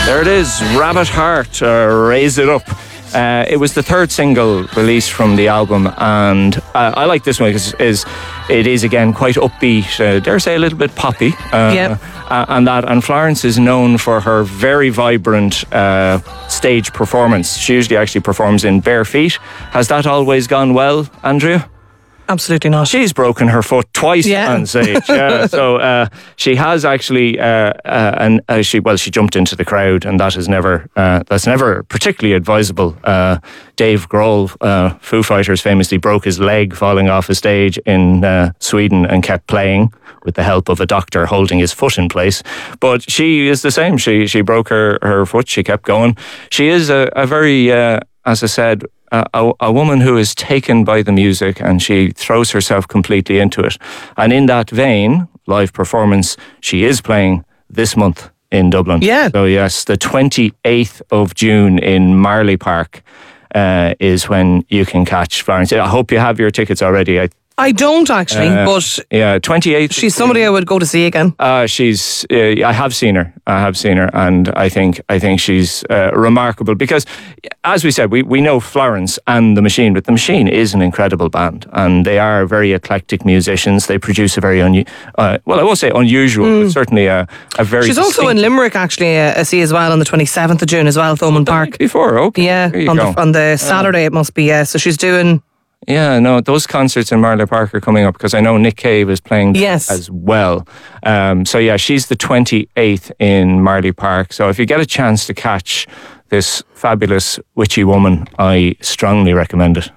There it is, Rabbit Heart, Raise It Up. It was the third single released from the album, and I like this one because it is again quite upbeat, dare say a little bit poppy. And Florence is known for her very vibrant stage performance. She usually actually performs in bare feet. Has that always gone well, Andrea? Absolutely not. She's broken her foot twice on stage. So she has actually, she jumped into the crowd, and that's never particularly advisable. Dave Grohl, Foo Fighters, famously broke his leg falling off a stage in Sweden and kept playing with the help of a doctor holding his foot in place. But she is the same. She broke her foot. She kept going. She is a very, as I said, a woman who is taken by the music, and she throws herself completely into it. And in that vein, live performance, she is playing this month in Dublin. Yeah. So yes, the 28th of June in Marley Park is when you can catch Florence. I hope you have your tickets already. I don't actually, but 28th. She's somebody I would go to see again. I have seen her, and I think she's remarkable because, as we said, we know Florence and The Machine, but The Machine is an incredible band, and they are very eclectic musicians. They produce a very I won't say unusual, but certainly a very. She's also in Limerick actually. I see as well on the 27th of June as well, Thomond Park. Before, okay. Yeah, on the Saturday it must be. Yeah, so she's doing. Yeah, no, those concerts in Marley Park are coming up because I know Nick Cave is playing as well. So yeah, she's the 28th in Marley Park. So if you get a chance to catch this fabulous witchy woman, I strongly recommend it.